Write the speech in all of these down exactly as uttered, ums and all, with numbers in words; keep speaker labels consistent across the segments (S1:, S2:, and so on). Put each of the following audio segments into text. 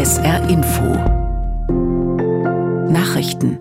S1: S R Info Nachrichten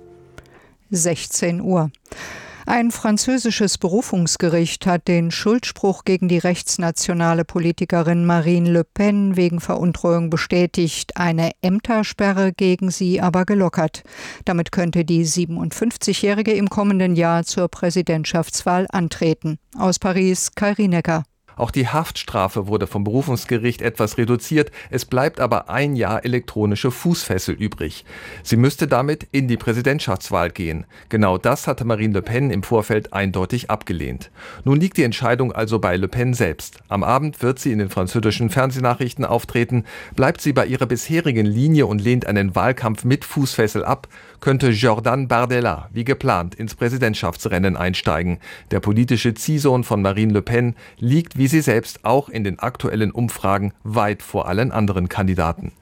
S2: sechzehn Uhr. Ein französisches Berufungsgericht hat den Schuldspruch gegen die rechtsnationale Politikerin Marine Le Pen wegen Veruntreuung bestätigt, eine Ämtersperre gegen sie aber gelockert. Damit könnte die siebenundfünfzigjährige im kommenden Jahr zur Präsidentschaftswahl antreten. Aus Paris, Kai Rienecker.
S3: Auch die Haftstrafe wurde vom Berufungsgericht etwas reduziert. Es bleibt aber ein Jahr elektronische Fußfessel übrig. Sie müsste damit in die Präsidentschaftswahl gehen. Genau das hatte Marine Le Pen im Vorfeld eindeutig abgelehnt. Nun liegt die Entscheidung also bei Le Pen selbst. Am Abend wird sie in den französischen Fernsehnachrichten auftreten. Bleibt sie bei ihrer bisherigen Linie und lehnt einen Wahlkampf mit Fußfessel ab, könnte Jordan Bardella wie geplant ins Präsidentschaftsrennen einsteigen. Der politische Ziehsohn von Marine Le Pen liegt wie sie selbst auch in den aktuellen Umfragen weit vor allen anderen Kandidaten.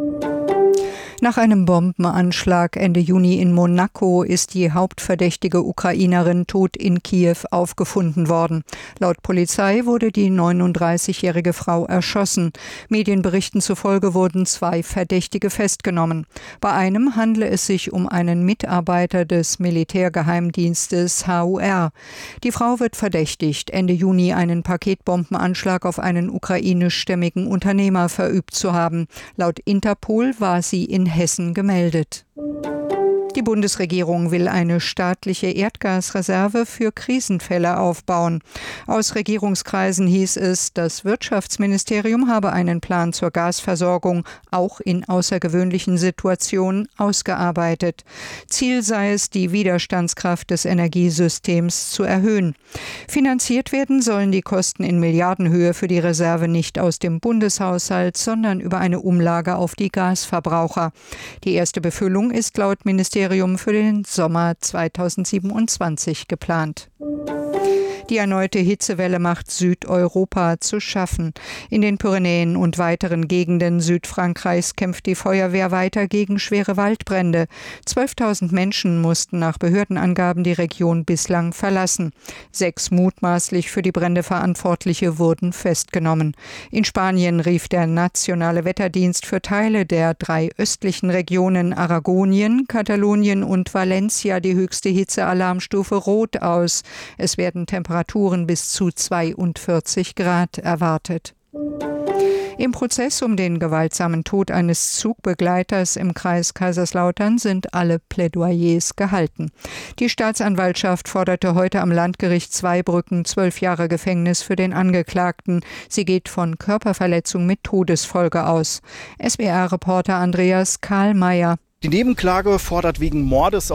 S2: Nach einem Bombenanschlag Ende Juni in Monaco ist die hauptverdächtige Ukrainerin tot in Kiew aufgefunden worden. Laut Polizei wurde die neununddreißigjährige Frau erschossen. Medienberichten zufolge wurden zwei Verdächtige festgenommen. Bei einem handle es sich um einen Mitarbeiter des Militärgeheimdienstes H U R. Die Frau wird verdächtigt, Ende Juni einen Paketbombenanschlag auf einen ukrainischstämmigen Unternehmer verübt zu haben. Laut Interpol war sie in Hessen gemeldet. Die Bundesregierung will eine staatliche Erdgasreserve für Krisenfälle aufbauen. Aus Regierungskreisen hieß es, das Wirtschaftsministerium habe einen Plan zur Gasversorgung auch in außergewöhnlichen Situationen ausgearbeitet. Ziel sei es, die Widerstandskraft des Energiesystems zu erhöhen. Finanziert werden sollen die Kosten in Milliardenhöhe für die Reserve nicht aus dem Bundeshaushalt, sondern über eine Umlage auf die Gasverbraucher. Die erste Befüllung ist laut Ministerium für den Sommer zweitausendsiebenundzwanzig geplant. Die erneute Hitzewelle macht Südeuropa zu schaffen. In den Pyrenäen und weiteren Gegenden Südfrankreichs kämpft die Feuerwehr weiter gegen schwere Waldbrände. zwölftausend Menschen mussten nach Behördenangaben die Region bislang verlassen. Sechs mutmaßlich für die Brände Verantwortliche wurden festgenommen. In Spanien rief der nationale Wetterdienst für Teile der drei östlichen Regionen Aragonien, Katalonien und Valencia die höchste Hitzealarmstufe Rot aus. Es werden Temperaturen bis zu zweiundvierzig Grad erwartet. Im Prozess um den gewaltsamen Tod eines Zugbegleiters im Kreis Kaiserslautern sind alle Plädoyers gehalten. Die Staatsanwaltschaft forderte heute am Landgericht Zweibrücken zwölf Jahre Gefängnis für den Angeklagten. Sie geht von Körperverletzung mit Todesfolge aus. S W R-Reporter Andreas Karlmeier.
S4: Die Nebenklage fordert wegen Mordes